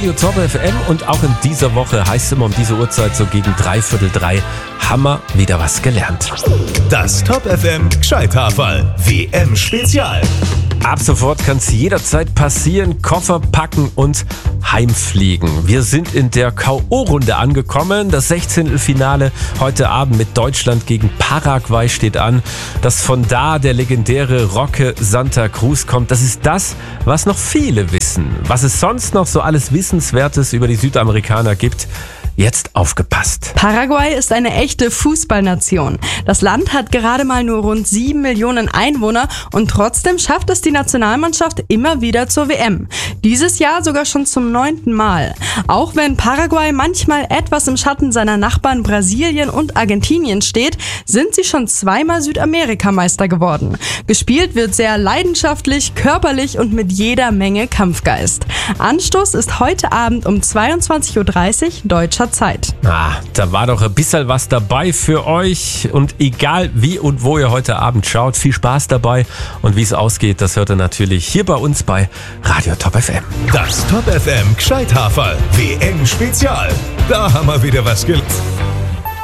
Radio Top FM und auch in dieser Woche heißt es immer um diese Uhrzeit so gegen 2:45 haben wir wieder was gelernt. Das Top FM Gescheithaferl WM Spezial. Ab sofort kann es jederzeit passieren, Koffer packen und heimfliegen. Wir sind in der K.O.-Runde angekommen. Das 16. Finale heute Abend mit Deutschland gegen Paraguay steht an. Dass von da der legendäre Roque Santa Cruz kommt, das ist das, was noch viele wissen. Was es sonst noch so alles Wissenswertes über die Südamerikaner gibt, jetzt aufgepasst. Paraguay ist eine echte Fußballnation. Das Land hat gerade mal nur rund 7 Millionen Einwohner und trotzdem schafft es die Nationalmannschaft immer wieder zur WM. Dieses Jahr sogar schon zum 9. Mal. Auch wenn Paraguay manchmal etwas im Schatten seiner Nachbarn Brasilien und Argentinien steht, sind sie schon zweimal Südamerikameister geworden. Gespielt wird sehr leidenschaftlich, körperlich und mit jeder Menge Kampfgeist. Anstoß ist heute Abend um 22:30 Uhr deutscher Zeit. Da war doch ein bisschen was dabei für euch und egal wie und wo ihr heute Abend schaut, viel Spaß dabei und wie es ausgeht, das hört ihr natürlich hier bei uns bei Radio Top FM. Das Top FM Gescheithaferl WM Spezial. Da haben wir wieder was gelernt.